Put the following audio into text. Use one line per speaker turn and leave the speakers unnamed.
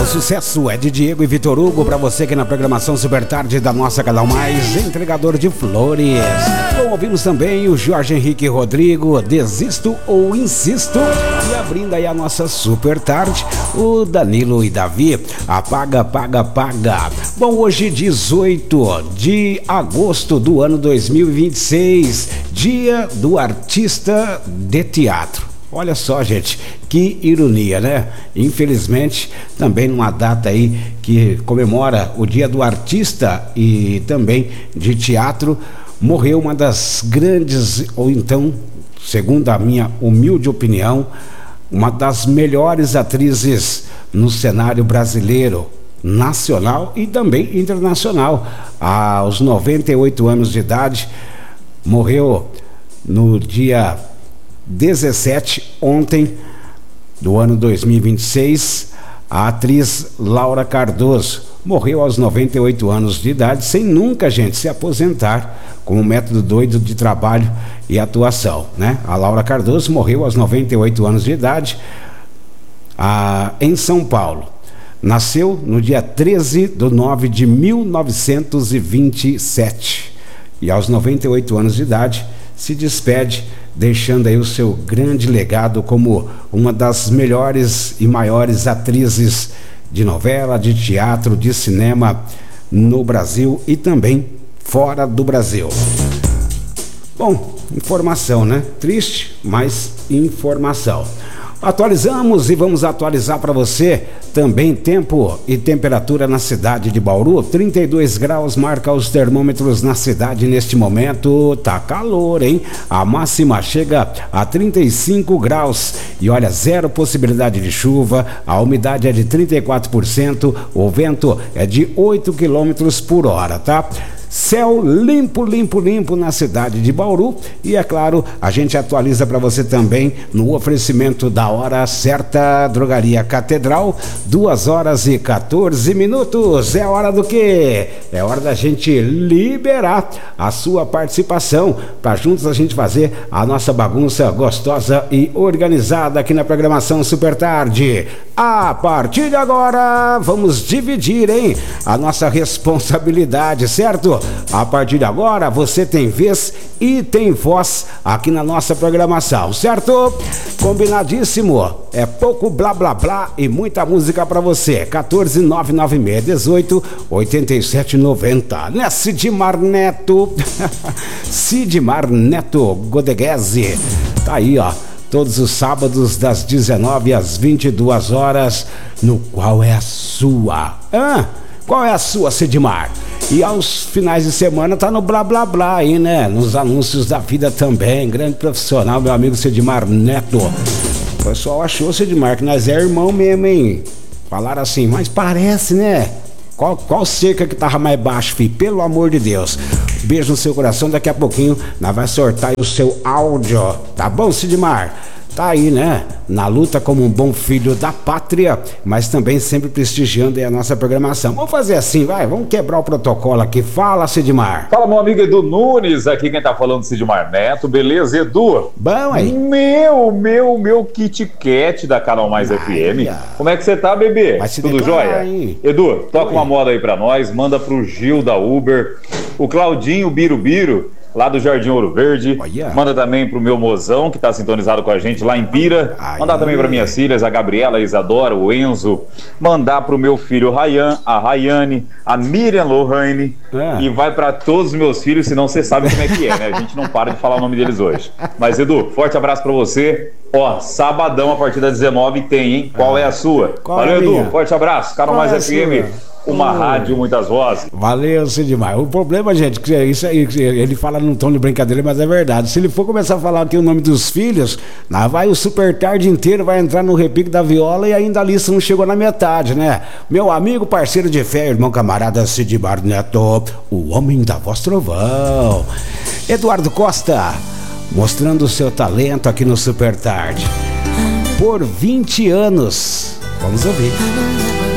sucesso é de Diego e Vitor Hugo, pra você que na programação Super Tarde da nossa Canal Mais, entregador de flores. Bom, ouvimos também o Jorge Henrique Rodrigo, Desisto ou Insisto. E abrindo aí a nossa Super Tarde, o Danilo e Davi, Apaga, Paga, Paga. Bom, hoje 18 de agosto do ano 2026, dia do artista de teatro. Olha só, gente, que ironia, né? Infelizmente, também numa data aí que comemora o dia do artista e também de teatro, morreu uma das grandes, ou então, segundo a minha humilde opinião, uma das melhores atrizes no cenário brasileiro, nacional e também internacional. Aos 98 anos de idade, morreu no dia 17, ontem, do ano 2026, a atriz Laura Cardoso morreu aos 98 anos de idade, sem nunca, gente, se aposentar, com um método doido de trabalho e atuação, né? A Laura Cardoso morreu aos 98 anos de idade, em São Paulo. Nasceu no dia 13 de 9 de 1927 e aos 98 anos de idade se despede, deixando aí o seu grande legado como uma das melhores e maiores atrizes de novela, de teatro, de cinema no Brasil e também fora do Brasil. Bom, informação, né? Triste, mas informação. Atualizamos e vamos atualizar para você também tempo e temperatura na cidade de Bauru. 32 graus marca os termômetros na cidade neste momento. Tá calor, hein? A máxima chega a 35 graus e olha, zero possibilidade de chuva. A umidade é de 34%, o vento é de 8 quilômetros por hora, tá? Céu limpo, limpo, limpo na cidade de Bauru. E é claro, a gente atualiza para você também no oferecimento da Hora Certa, Drogaria Catedral, 2h14. É hora do quê? É hora da gente liberar a sua participação para juntos a gente fazer a nossa bagunça gostosa e organizada aqui na programação Super Tarde. A partir de agora, vamos dividir, hein, a nossa responsabilidade, certo? A partir de agora, você tem vez e tem voz aqui na nossa programação, certo? Combinadíssimo. É pouco blá blá blá e muita música pra você. 14996188790. Né, Sidmar Neto? Sidmar Neto Godeguese. Tá aí, ó. Todos os sábados das 19 às 22 horas, no Qual é a Sua? Qual é a sua, Sidmar? E aos finais de semana tá no blá blá blá aí, né? Nos anúncios da vida também. Grande profissional, meu amigo Sidmar Neto. O pessoal achou, Sidmar, que nós é irmão mesmo, hein? Falaram assim, mas parece, né? Qual cerca que tava mais baixo, filho? Pelo amor de Deus. Beijo no seu coração, daqui a pouquinho nós vai sortar o seu áudio. Tá bom, Sidmar? Tá aí, né? Na luta como um bom filho da pátria, mas também sempre prestigiando aí a nossa programação. Vamos fazer assim, vai? Vamos quebrar o protocolo aqui. Fala, Sidmar.
Fala, meu amigo Edu Nunes, aqui quem tá falando, Sidmar Neto. Beleza, Edu?
Bom aí.
Meu Kit Kat da Canal Mais FM. Como é que você tá, bebê? Tudo jóia? Edu, toca uma moda aí pra nós, manda pro Gil da Uber, o Claudinho Birubiru, lá do Jardim Ouro Verde. Manda também pro meu mozão, que tá sintonizado com a gente lá em Pira. Mandar também para minhas filhas, a Gabriela, a Isadora, o Enzo. Mandar pro meu filho Ryan, a Rayane, a Miriam Lohane. E vai para todos os meus filhos, senão você sabe como é que é, né? A gente não para de falar o nome deles hoje. Mas, Edu, forte abraço para você. Ó, sabadão a partir das 19 tem, hein? Qual é a sua? Valeu, Edu. Forte abraço. Canal Mais FM. Uma rádio, muitas vozes.
Valeu, Sidmar. O problema, gente, que isso aí, ele fala num tom de brincadeira, mas é verdade. Se ele for começar a falar aqui o nome dos filhos, vai o Super Tarde inteiro, vai entrar no repique da viola e ainda a lista não chegou na metade, né? Meu amigo, parceiro de fé, irmão camarada Sidmar Neto, o homem da voz trovão. Eduardo Costa, mostrando o seu talento aqui no Super Tarde. Por 20 anos. Vamos ouvir.